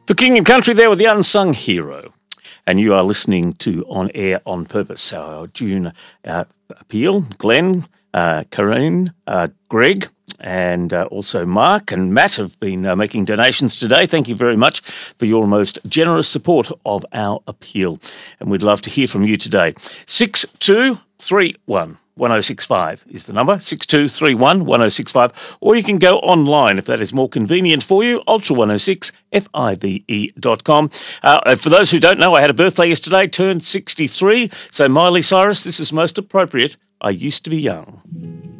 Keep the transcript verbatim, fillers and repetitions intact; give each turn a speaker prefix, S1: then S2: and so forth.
S1: For King and Country there with the Unsung Hero. And you are listening to On Air on Purpose. Our June uh, appeal, Glenn, uh, Karine, uh, Greg, and uh, also Mark and Matt have been uh, making donations today. Thank you very much for your most generous support of our appeal. And we'd love to hear from you today. six two three one. one oh six five is the number, six two three one, one oh six five, or you can go online if that is more convenient for you, ultra one oh six five dot com. Uh, for those who don't know, I had a birthday yesterday, turned sixty-three, so Miley Cyrus, this is most appropriate. I used to be young.